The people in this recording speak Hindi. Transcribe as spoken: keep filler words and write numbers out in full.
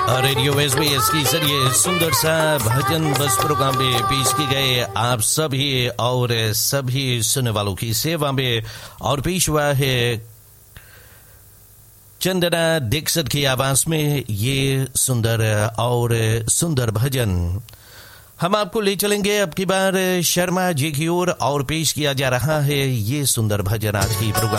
रेडियो एसबीएस की जरिए सुंदर सा भजन बस प्रोग्राम में पेश की गए आप सभी और सभी सुनने वालों की सेवा में और पेश हुआ है चंदना दीक्षित की आवाज में ये सुंदर और सुंदर भजन। हम आपको ले चलेंगे अब की बार शर्मा जी की ओर और पेश किया जा रहा है ये सुंदर भजन आज की प्रोग्राम